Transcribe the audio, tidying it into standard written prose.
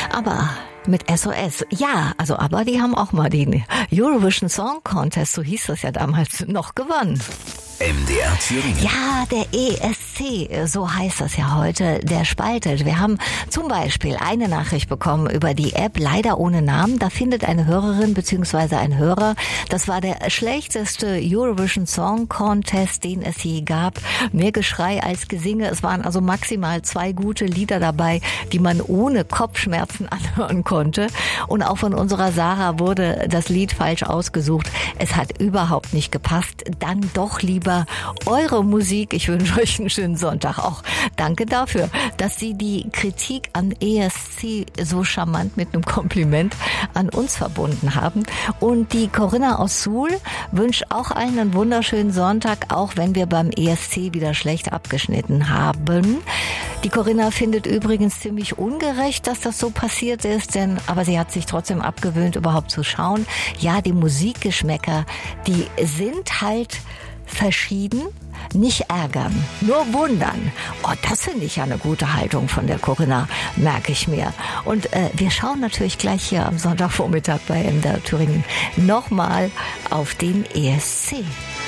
Aber mit SOS. Ja, also aber die haben auch mal den Eurovision Song Contest, so hieß das ja damals, noch gewonnen. MDR Thüringen. Ja, der ESC, so heißt das ja heute, der spaltet. Wir haben zum Beispiel eine Nachricht bekommen über die App, leider ohne Namen. Da findet eine Hörerin bzw. ein Hörer, das war der schlechteste Eurovision Song Contest, den es je gab. Mehr Geschrei als Gesinge. Es waren also maximal 2 gute Lieder dabei, die man ohne Kopfschmerzen anhören konnte. Und auch von unserer Sarah wurde das Lied falsch ausgesucht. Es hat überhaupt nicht gepasst. Dann doch lieber eure Musik. Ich wünsche euch einen schönen Sonntag. Auch danke dafür, dass Sie die Kritik an ESC so charmant mit einem Kompliment an uns verbunden haben. Und die Corinna aus Suhl wünscht auch einen wunderschönen Sonntag, auch wenn wir beim ESC wieder schlecht abgeschnitten haben. Die Corinna findet übrigens ziemlich ungerecht, dass das so passiert ist, aber sie hat sich trotzdem abgewöhnt, überhaupt zu schauen. Ja, die Musikgeschmäcker, die sind halt verschieden, nicht ärgern, nur wundern. Oh, das finde ich ja eine gute Haltung von der Corinna, merke ich mir. Und wir schauen natürlich gleich hier am Sonntagvormittag bei MDR Thüringen nochmal auf den ESC.